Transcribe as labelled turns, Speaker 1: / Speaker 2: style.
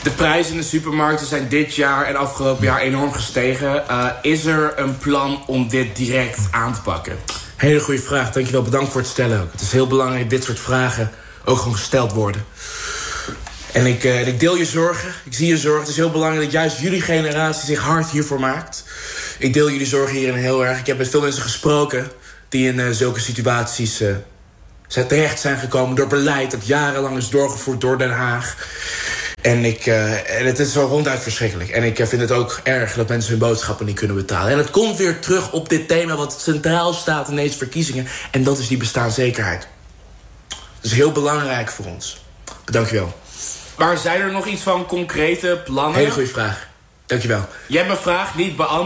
Speaker 1: De prijzen in de supermarkten zijn dit jaar en afgelopen jaar enorm gestegen. Is er een plan om dit direct aan te pakken?
Speaker 2: Hele goede vraag, dankjewel. Bedankt voor het stellen ook. Het is heel belangrijk dat dit soort vragen ook gewoon gesteld worden. En ik deel je zorgen, ik zie je zorgen. Het is heel belangrijk dat juist jullie generatie zich hard hiervoor maakt. Ik deel jullie zorgen hierin heel erg. Ik heb met veel mensen gesproken die in zulke situaties terecht zijn gekomen door beleid dat jarenlang is doorgevoerd door Den Haag. En het is zo ronduit verschrikkelijk. En ik vind het ook erg dat mensen hun boodschappen niet kunnen betalen. En het komt weer terug op dit thema wat centraal staat in deze verkiezingen. En dat is die bestaanszekerheid. Dat is heel belangrijk voor ons. Dankjewel.
Speaker 1: Maar zijn er nog iets van concrete plannen?
Speaker 2: Hele goede vraag. Dankjewel.
Speaker 1: Je hebt mijn vraag niet beantwoord.